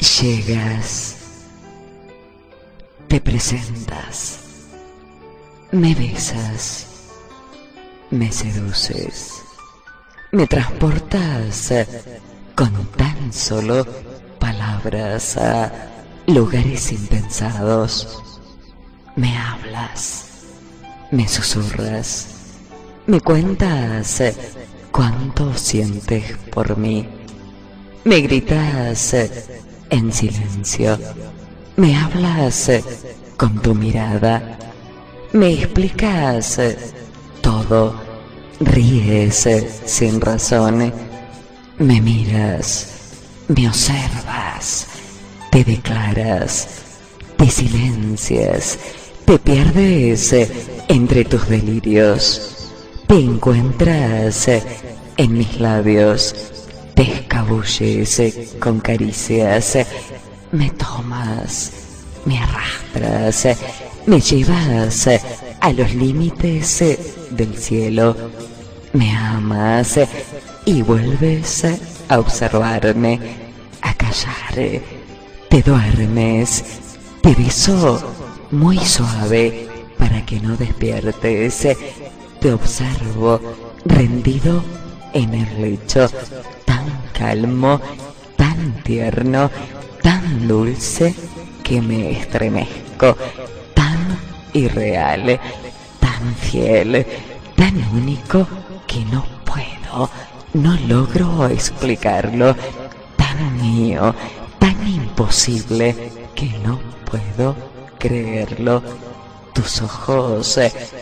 Llegas, te presentas, me besas, me seduces, me transportas con tan solo palabras a lugares impensados. Me hablas, me susurras, me cuentas cuánto sientes por mí. Me gritas en silencio, me hablas con tu mirada, me explicas todo, ríes sin razón, me miras, me observas, te declaras, te silencias, te pierdes entre tus delirios, te encuentras en mis labios, te escabulles con caricias, me tomas, me arrastras, me llevas a los límites del cielo, me amas y vuelves a observarme, a callar, te duermes, te beso muy suave para que no despiertes, te observo rendido en el lecho, tan calmo, tan tierno, tan dulce que me estremezco, tan irreal, tan fiel, tan único que no puedo, no logro explicarlo, tan mío, tan imposible que no puedo creerlo. Tus ojos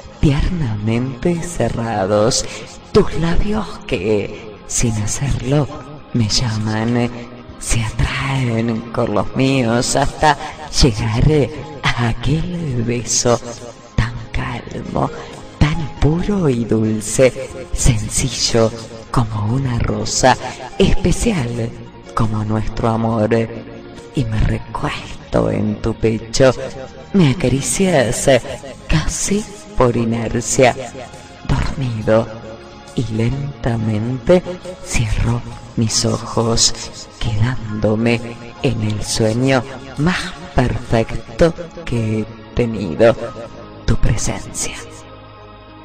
tiernamente cerrados, tus labios que, sin hacerlo, me llaman, se atraen con los míos hasta llegar a aquel beso tan calmo, tan puro y dulce, sencillo como una rosa, especial como nuestro amor. Y me recuesto en tu pecho, me acaricias casi por inercia, dormido, y lentamente cierro mis ojos, quedándome en el sueño más perfecto que he tenido, tu presencia.